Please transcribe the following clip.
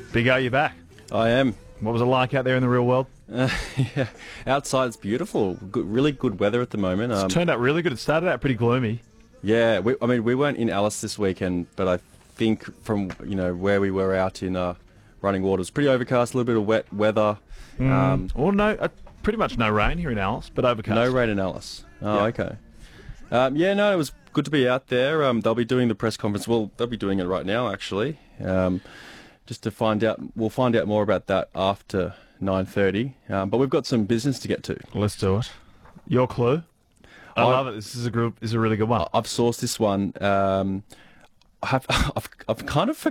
Big O, you back. I am. What was it like out there in the real world? Yeah, outside it's beautiful. Really good weather at the moment. It's turned out really good. It started out pretty gloomy. Yeah, we weren't in Alice this weekend, but I think from where we were out in Running Water, it's pretty overcast, a little bit of wet weather. Pretty much no rain here in Alice, but overcast. No rain in Alice. Oh, Yeah. okay. It was good to be out there. They'll be doing the press conference. Well, they'll be doing it right now, actually. Just to find out, we'll find out more about that after 9:30. But we've got some business to get to. Let's do it. Your clue? I love it. This is a really good one. I've sourced this one. I've kind of